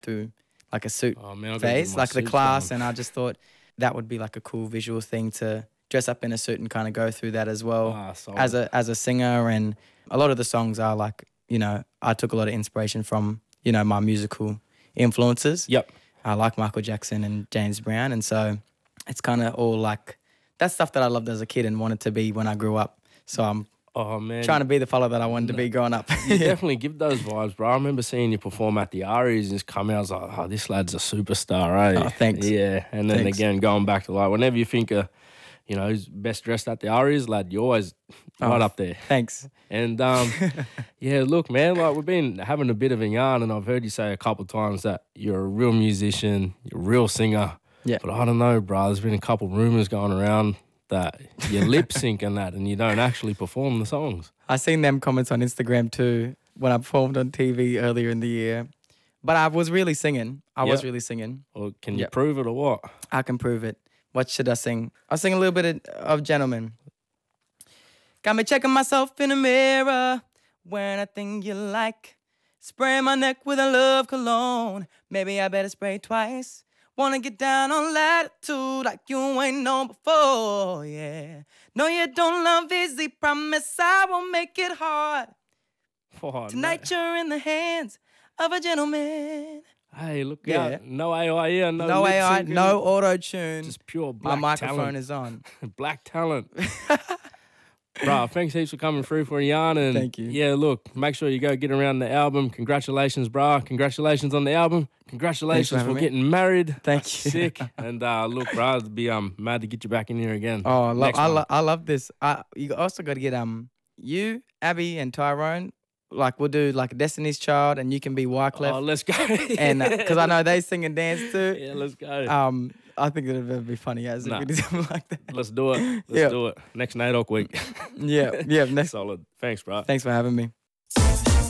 through like a suit Oh man, I gotta get phase, my like the suits class, on. and I just thought that would be like a cool visual thing to dress up in a suit and kind of go through that as well as Solid. a singer. And a lot of the songs are like, you know, I took a lot of inspiration from, you know, my musical influences. Yep. I like Michael Jackson and James Brown, and so it's kind of all like that's stuff that I loved as a kid and wanted to be when I grew up. So I'm Oh man, trying to be the fellow that I wanted to be growing up. you definitely give those vibes, bro. I remember seeing you perform at the Aries and just come out. I was like, oh, this lad's a superstar, eh? Oh, thanks. Yeah, and then Thanks. again, going back to like whenever you think of, you know, who's best dressed at the Aries, lad, you're always right up there. Thanks. And yeah, look, man, like we've been having a bit of a yarn, and I've heard you say a couple of times that you're a real musician, you're a real singer. Yeah. But I don't know, bro. There's been a couple of rumors going around that you lip sync and that, and you don't actually perform the songs. I seen them comments on Instagram too when I performed on TV earlier in the year. But I was really singing. I was really singing. Or can you prove it or what? I can prove it. What should I sing? I'll sing a little bit of Gentleman. Got me checking myself in the mirror, wearing a thing you like. Spraying my neck with a love cologne. Maybe I better spray twice. Wanna get down on latitude like you ain't known before, yeah. No, you don't love easy, promise I won't make it hard. Oh, Tonight you're in the hands of a gentleman. Hey, look Yeah. out. No AI here, no No lip AI, syncing, no auto-tune. just pure My black microphone talent. is on. Black talent. Bro, thanks heaps for coming through for a yarn. And Thank you. yeah, look, make sure you go get around the album. Congratulations, bro. Congratulations on the album. Congratulations having for me. getting married. Thank That's you. sick. And look, bro, it'd be mad to get you back in here again. Oh, Next I love this. You also got to get you, Abby, and Tyrone. Like we'll do like Destiny's Child, and you can be Wyclef. Oh, let's go. And because I know they sing and dance too. Yeah, let's go. I think it'd be funny as if we did something like that. Let's do it. Let's do it. Next NAIDOC week. Yeah. Next. Solid. Thanks, bro. Thanks for having me.